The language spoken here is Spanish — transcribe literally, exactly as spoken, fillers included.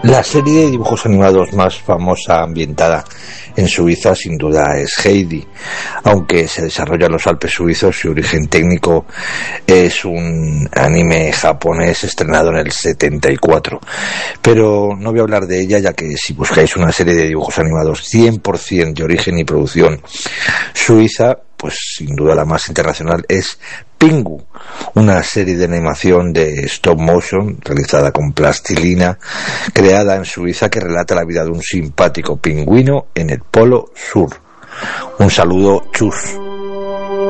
La serie de dibujos animados más famosa ambientada en Suiza sin duda es Heidi, aunque se desarrolla en los Alpes suizos. Su origen técnico es un anime japonés estrenado en el setenta y cuatro, pero no voy a hablar de ella, ya que si buscáis una serie de dibujos animados cien por ciento de origen y producción suiza, pues sin duda la más internacional es Pingu, una serie de animación de stop motion realizada con plastilina, creada en Suiza, que relata la vida de un simpático pingüino en el Polo Sur. Un saludo, chus.